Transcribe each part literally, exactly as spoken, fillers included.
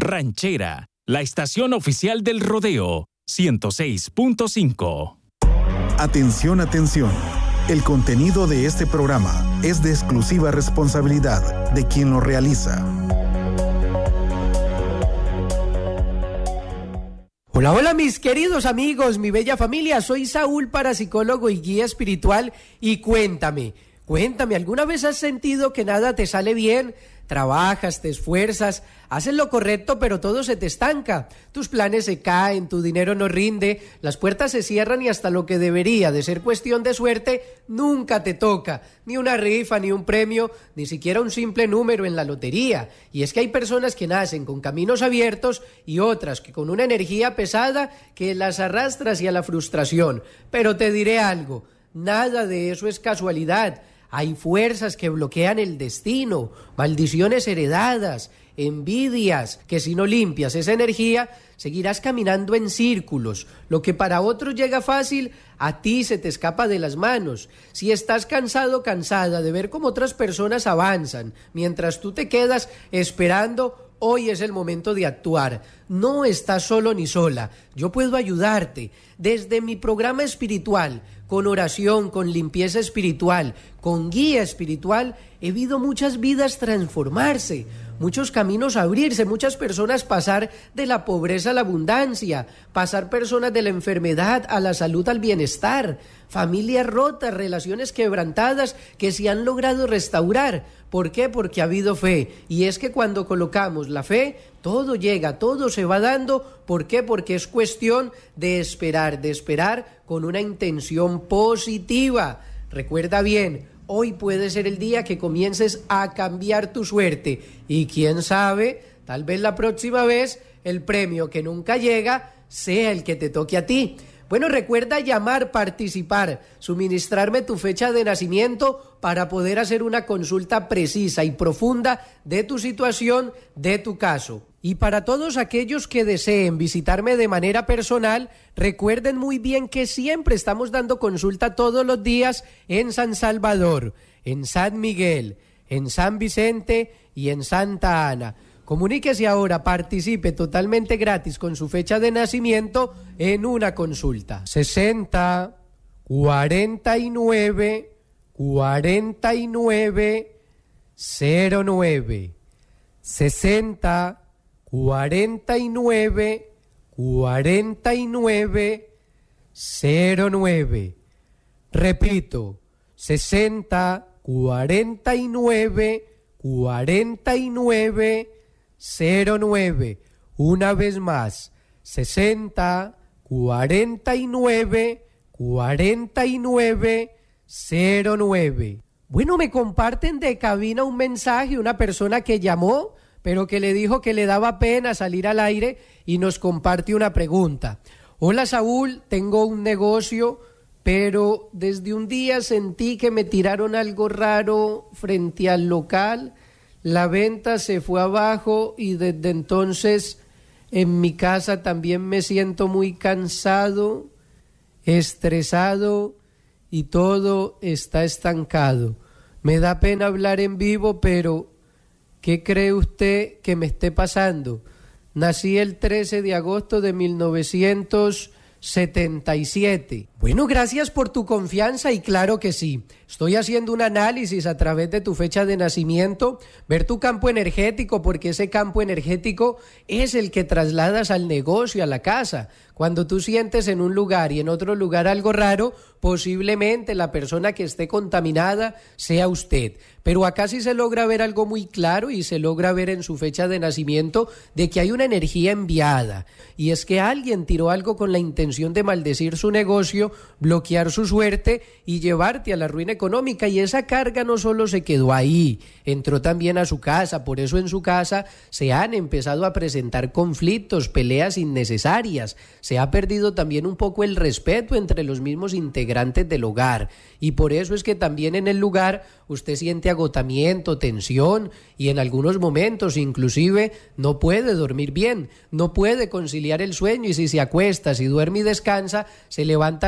Ranchera, la estación oficial del rodeo, ciento seis punto cinco. Atención, atención. El contenido de este programa es de exclusiva responsabilidad de quien lo realiza. Hola, hola mis queridos amigos, mi bella familia, soy Saúl, parapsicólogo y guía espiritual, y cuéntame, cuéntame, ¿alguna vez has sentido que nada te sale bien? Trabajas, te esfuerzas, haces lo correcto, pero todo se te estanca. Tus planes se caen, tu dinero no rinde, las puertas se cierran y hasta lo que debería de ser cuestión de suerte nunca te toca. Ni una rifa, ni un premio, ni siquiera un simple número en la lotería. Y es que hay personas que nacen con caminos abiertos y otras que con una energía pesada que las arrastra hacia la frustración. Pero te diré algo, nada de eso es casualidad. Hay fuerzas que bloquean el destino, maldiciones heredadas, envidias, que si no limpias esa energía, seguirás caminando en círculos. Lo que para otros llega fácil, a ti se te escapa de las manos. Si estás cansado, cansada de ver cómo otras personas avanzan, mientras tú te quedas esperando, hoy es el momento de actuar. No estás solo ni sola. Yo puedo ayudarte desde mi programa espiritual, con oración, con limpieza espiritual, con guía espiritual. He visto muchas vidas transformarse, muchos caminos abrirse, muchas personas pasar de la pobreza a la abundancia, pasar personas de la enfermedad a la salud, al bienestar, familias rotas, relaciones quebrantadas que se han logrado restaurar. ¿Por qué? Porque ha habido fe. Y es que cuando colocamos la fe, todo llega, todo se va dando. ¿Por qué? Porque es cuestión de esperar, de esperar con una intención positiva. Recuerda bien, hoy puede ser el día que comiences a cambiar tu suerte. Y quién sabe, tal vez la próxima vez el premio que nunca llega sea el que te toque a ti. Bueno, recuerda llamar, participar, suministrarme tu fecha de nacimiento para poder hacer una consulta precisa y profunda de tu situación, de tu caso. Y para todos aquellos que deseen visitarme de manera personal, recuerden muy bien que siempre estamos dando consulta todos los días en San Salvador, en San Miguel, en San Vicente y en Santa Ana. Comuníquese ahora, participe totalmente gratis con su fecha de nacimiento en una consulta. sesenta, cuarenta y nueve, cuarenta y nueve, cero nueve. sesenta, cuarenta y nueve, cuarenta y nueve, cero nueve. Repito, sesenta, cuarenta y nueve, cuarenta y nueve, cero nueve. Una vez más, sesenta, cuarenta y nueve, cuarenta y nueve, cero nueve. Bueno, me comparten de cabina un mensaje, una persona que llamó, pero que le dijo que le daba pena salir al aire y nos comparte una pregunta. Hola Saúl, tengo un negocio, pero desde un día sentí que me tiraron algo raro frente al local. La venta se fue abajo y desde entonces en mi casa también me siento muy cansado, estresado y todo está estancado. Me da pena hablar en vivo, pero ¿qué cree usted que me esté pasando? Nací el trece de agosto de mil novecientos setenta y siete. Bueno, gracias por tu confianza y claro que sí. Estoy haciendo un análisis a través de tu fecha de nacimiento, ver tu campo energético, porque ese campo energético es el que trasladas al negocio, a la casa. Cuando tú sientes en un lugar y en otro lugar algo raro, posiblemente la persona que esté contaminada sea usted. Pero acá sí se logra ver algo muy claro y se logra ver en su fecha de nacimiento de que hay una energía enviada. Y es que alguien tiró algo con la intención de maldecir su negocio, bloquear su suerte y llevarte a la ruina económica. Y esa carga no solo se quedó ahí, entró también a su casa. Por eso en su casa se han empezado a presentar conflictos, peleas innecesarias. Se ha perdido también un poco el respeto entre los mismos integrantes del hogar. Y por eso es que también en el lugar usted siente agotamiento, tensión y en algunos momentos inclusive no puede dormir bien, no puede conciliar el sueño, y si se acuesta, si duerme y descansa, se levanta a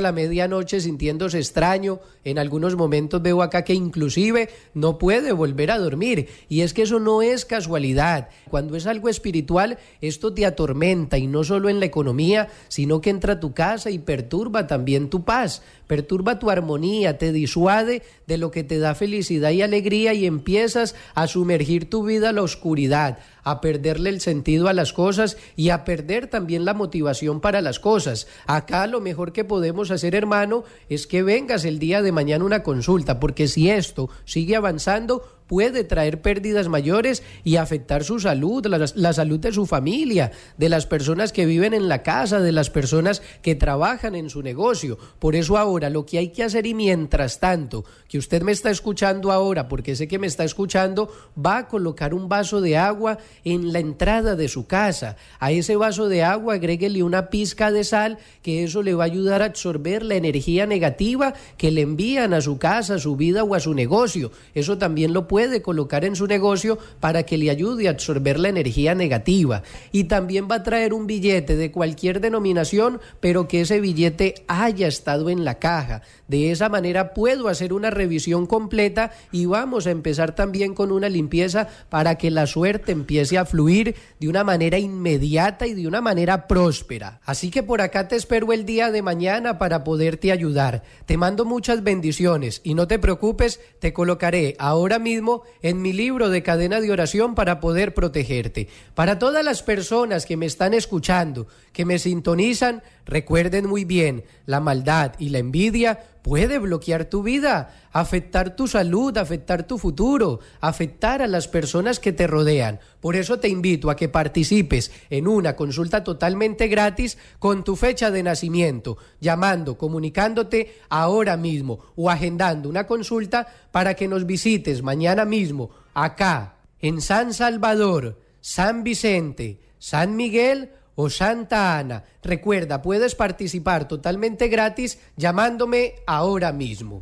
la medianoche sintiéndose extraño. En algunos momentos veo acá que inclusive no puede volver a dormir. Y es que eso no es casualidad. Cuando es algo espiritual, esto te atormenta, y no solo en la economía, sino que entra a tu casa y perturba también tu paz, perturba tu armonía, te disuade de lo que te da felicidad y alegría, y empiezas a sumergir tu vida a la oscuridad, a perderle el sentido a las cosas y a perder también la motivación para las cosas. Acá lo mejor que podemos hacer, hermano, es que vengas el día de mañana a una consulta, porque si esto sigue avanzando, puede traer pérdidas mayores y afectar su salud, la, la salud de su familia, de las personas que viven en la casa, de las personas que trabajan en su negocio. Por eso ahora lo que hay que hacer, y mientras tanto, que usted me está escuchando ahora, porque sé que me está escuchando, va a colocar un vaso de agua en la entrada de su casa. A ese vaso de agua agréguele una pizca de sal, que eso le va a ayudar a absorber la energía negativa que le envían a su casa, a su vida o a su negocio. Eso también lo puede puede colocar en su negocio para que le ayude a absorber la energía negativa. Y también va a traer un billete de cualquier denominación, pero que ese billete haya estado en la caja. De esa manera puedo hacer una revisión completa, y vamos a empezar también con una limpieza para que la suerte empiece a fluir de una manera inmediata y de una manera próspera. Así que por acá te espero el día de mañana para poderte ayudar. Te mando muchas bendiciones, y no te preocupes, te colocaré ahora mismo en mi libro de cadena de oración para poder protegerte. Para todas las personas que me están escuchando, que me sintonizan, recuerden muy bien, la maldad y la envidia puede bloquear tu vida, afectar tu salud, afectar tu futuro, afectar a las personas que te rodean. Por eso te invito a que participes en una consulta totalmente gratis con tu fecha de nacimiento, llamando, comunicándote ahora mismo o agendando una consulta para que nos visites mañana mismo acá en San Salvador, San Vicente, San Miguel o Santa Ana. Recuerda, puedes participar totalmente gratis llamándome ahora mismo.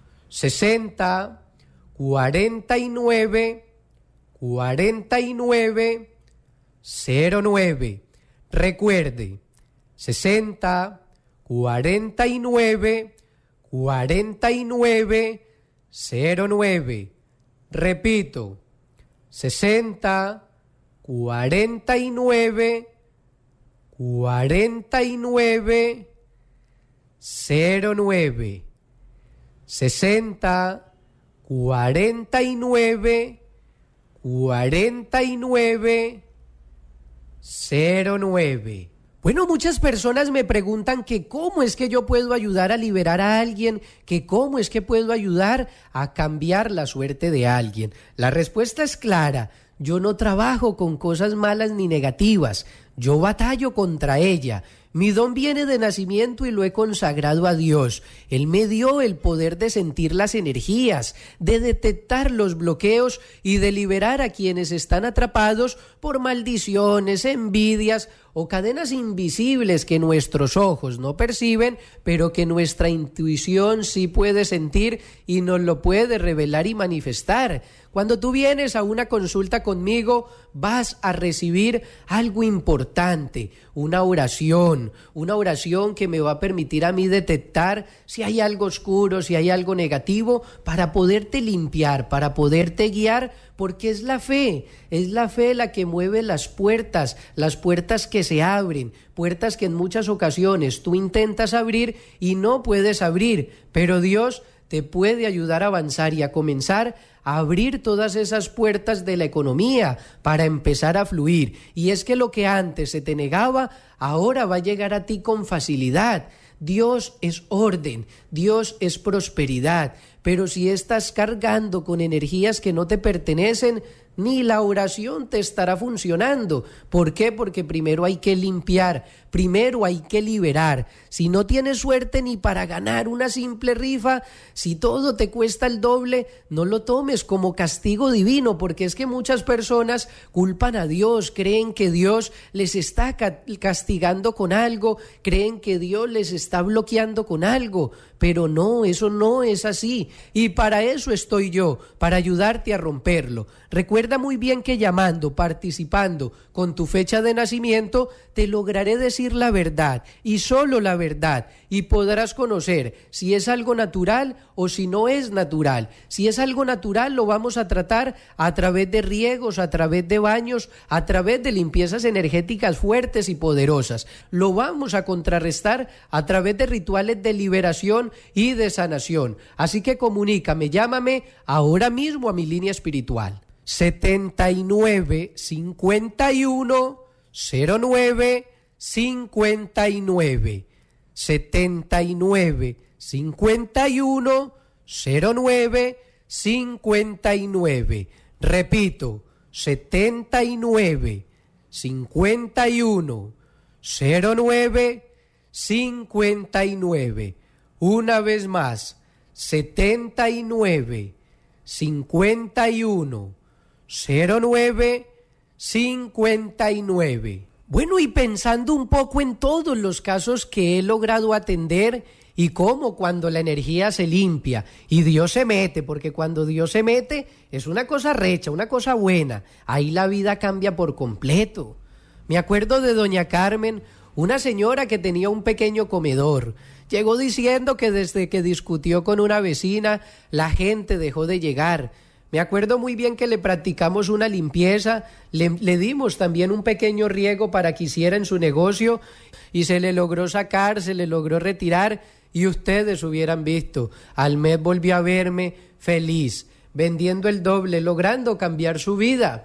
sesenta, cuarenta y nueve, cuarenta y nueve, cero nueve. Recuerde, sesenta, cuarenta y nueve, cuarenta y nueve, cero nueve. Repito, sesenta, cuarenta y nueve, cuarenta y nueve, cero nueve. sesenta, cuarenta y nueve, cuarenta y nueve, cero nueve. Bueno, muchas personas me preguntan que cómo es que yo puedo ayudar a liberar a alguien, que cómo es que puedo ayudar a cambiar la suerte de alguien. La respuesta es clara. Yo no trabajo con cosas malas ni negativas, yo batallo contra ella. Mi don viene de nacimiento y lo he consagrado a Dios. Él me dio el poder de sentir las energías, de detectar los bloqueos y de liberar a quienes están atrapados por maldiciones, envidias o cadenas invisibles que nuestros ojos no perciben, pero que nuestra intuición sí puede sentir y nos lo puede revelar y manifestar. Cuando tú vienes a una consulta conmigo, vas a recibir algo importante, una oración, una oración que me va a permitir a mí detectar si hay algo oscuro, si hay algo negativo, para poderte limpiar, para poderte guiar, porque es la fe, es la fe la que mueve las puertas, las puertas que se abren, puertas que en muchas ocasiones tú intentas abrir y no puedes abrir, pero Dios te puede ayudar a avanzar y a comenzar a abrir todas esas puertas de la economía para empezar a fluir. Y es que lo que antes se te negaba, ahora va a llegar a ti con facilidad. Dios es orden, Dios es prosperidad, pero si estás cargando con energías que no te pertenecen, ni la oración te estará funcionando. ¿Por qué? Porque primero hay que limpiar, primero hay que liberar. Si no tienes suerte ni para ganar una simple rifa, si todo te cuesta el doble, no lo tomes como castigo divino, porque es que muchas personas culpan a Dios, creen que Dios les está castigando con algo, creen que Dios les está bloqueando con algo, pero no, eso no es así. Y para eso estoy yo, para ayudarte a romperlo. Recuerda muy bien que llamando, participando con tu fecha de nacimiento, te lograré decir decir la verdad y solo la verdad, y podrás conocer si es algo natural o si no es natural. Si es algo natural, lo vamos a tratar a través de riegos, a través de baños, a través de limpiezas energéticas fuertes y poderosas. Lo vamos a contrarrestar a través de rituales de liberación y de sanación. Así que comunícame, llámame ahora mismo a mi línea espiritual. setenta y nueve, cincuenta y uno, cero nueve, cincuenta y nueve. setenta y nueve, cincuenta y uno, cero nueve, cincuenta y nueve. Repito, setenta y nueve, cincuenta y uno, cero nueve, cincuenta y nueve. Una vez más, setenta y nueve, cincuenta y uno, cero nueve, cincuenta y nueve. Bueno, y pensando un poco en todos los casos que he logrado atender y cómo cuando la energía se limpia y Dios se mete, porque cuando Dios se mete es una cosa recha, una cosa buena, ahí la vida cambia por completo. Me acuerdo de doña Carmen, una señora que tenía un pequeño comedor. Llegó diciendo que desde que discutió con una vecina, la gente dejó de llegar. Me acuerdo muy bien que le practicamos una limpieza, le, le dimos también un pequeño riego para que hiciera en su negocio y se le logró sacar, se le logró retirar y ustedes hubieran visto. Al mes volvió a verme feliz, vendiendo el doble, logrando cambiar su vida.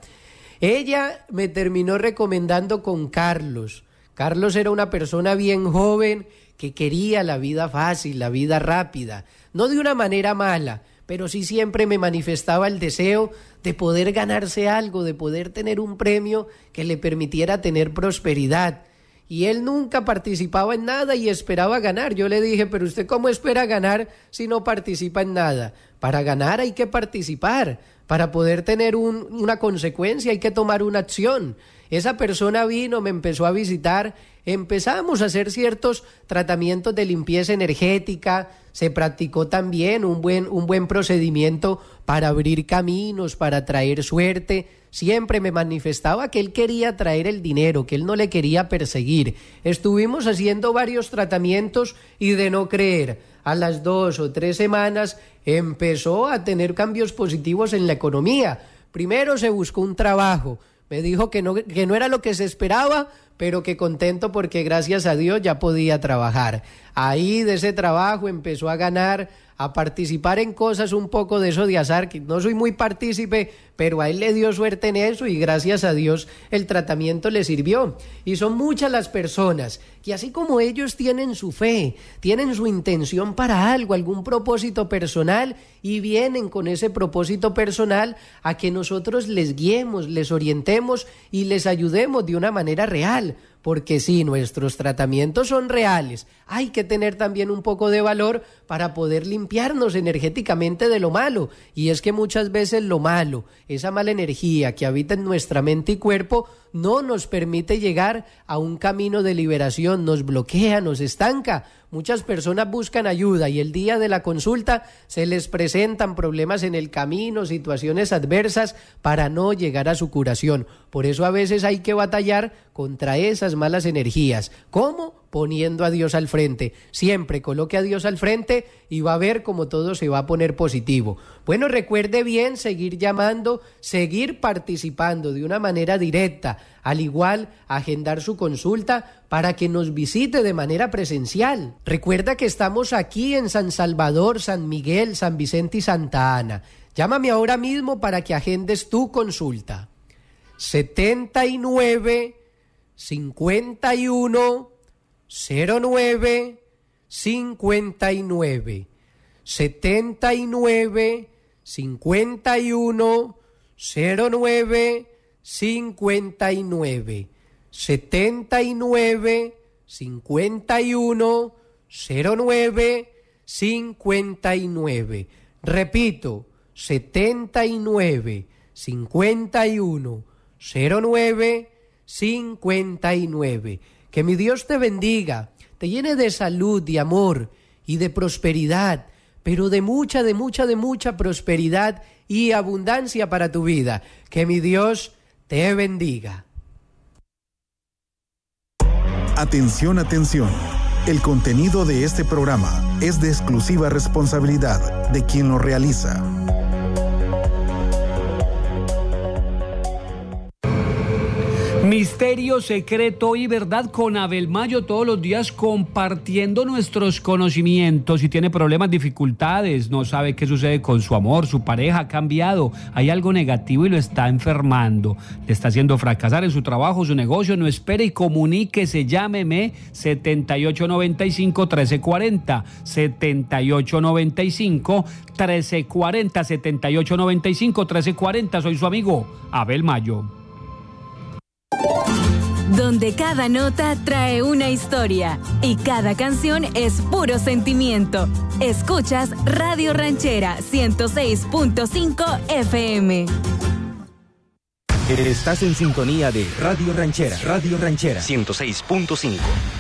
Ella me terminó recomendando con Carlos. Carlos era una persona bien joven que quería la vida fácil, la vida rápida, no de una manera mala, pero sí siempre me manifestaba el deseo de poder ganarse algo, de poder tener un premio que le permitiera tener prosperidad. Y él nunca participaba en nada y esperaba ganar. Yo le dije, pero usted ¿cómo espera ganar si no participa en nada? Para ganar hay que participar, para poder tener un, una consecuencia hay que tomar una acción. Esa persona vino, me empezó a visitar, empezamos a hacer ciertos tratamientos de limpieza energética, se practicó también un buen, un buen procedimiento para abrir caminos, para traer suerte. Siempre me manifestaba que él quería traer el dinero, que él no le quería perseguir. Estuvimos haciendo varios tratamientos y de no creer, a las dos o tres semanas empezó a tener cambios positivos en la economía. Primero se buscó un trabajo. Me dijo que no, que no era lo que se esperaba, pero que contento porque gracias a Dios ya podía trabajar. Ahí de ese trabajo empezó a ganar, a participar en cosas un poco de eso de azar, que no soy muy partícipe, pero a él le dio suerte en eso y gracias a Dios el tratamiento le sirvió. Y son muchas las personas que así como ellos tienen su fe, tienen su intención para algo, algún propósito personal y vienen con ese propósito personal a que nosotros les guiemos, les orientemos y les ayudemos de una manera real. Porque si nuestros tratamientos son reales, hay que tener también un poco de valor para poder limpiarnos energéticamente de lo malo. Y es que muchas veces lo malo, esa mala energía que habita en nuestra mente y cuerpo, no nos permite llegar a un camino de liberación, nos bloquea, nos estanca. Muchas personas buscan ayuda y el día de la consulta se les presentan problemas en el camino, situaciones adversas para no llegar a su curación. Por eso a veces hay que batallar contra esas malas energías. ¿Cómo? Poniendo a Dios al frente. Siempre coloque a Dios al frente y va a ver cómo todo se va a poner positivo. Bueno, recuerde bien seguir llamando, seguir participando de una manera directa, al igual agendar su consulta para que nos visite de manera presencial. Recuerda que estamos aquí en San Salvador, San Miguel, San Vicente y Santa Ana. Llámame ahora mismo para que agendes tu consulta. setenta y nueve, cincuenta y uno, cero nueve, cincuenta y nueve. setenta y nueve, cincuenta y uno, cero nueve, cincuenta y nueve. setenta y nueve, cincuenta y uno, cero nueve, cincuenta y nueve. Repito, setenta y nueve, cincuenta y uno, cero nueve, cincuenta y nueve. Que mi Dios te bendiga, te llene de salud, de amor y de prosperidad, pero de mucha, de mucha, de mucha prosperidad y abundancia para tu vida. Que mi Dios te bendiga. Atención, atención. El contenido de este programa es de exclusiva responsabilidad de quien lo realiza. Misterio, secreto y verdad con Abel Mayo, todos los días compartiendo nuestros conocimientos. Si tiene problemas, dificultades, no sabe qué sucede con su amor, su pareja ha cambiado, hay algo negativo y lo está enfermando, le está haciendo fracasar en su trabajo, su negocio, no espere y comuníquese, llámeme setenta y ocho noventa y cinco, trece cuarenta, setenta y ocho noventa y cinco, trece cuarenta, setenta y ocho noventa y cinco, trece cuarenta, soy su amigo Abel Mayo. Donde cada nota trae una historia y cada canción es puro sentimiento. Escuchas Radio Ranchera ciento seis punto cinco F M. Estás en sintonía de Radio Ranchera, Radio Ranchera ciento seis punto cinco.